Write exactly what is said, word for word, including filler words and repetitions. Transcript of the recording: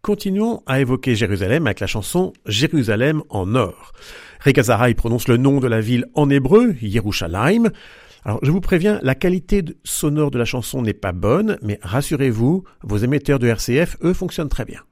Continuons à évoquer Jérusalem avec la chanson Jérusalem en or. Rick Azaray prononce le nom de la ville en hébreu, Yerushalayim. Alors, je vous préviens, la qualité sonore de la chanson n'est pas bonne, mais rassurez-vous, vos émetteurs de R C F, eux, fonctionnent très bien.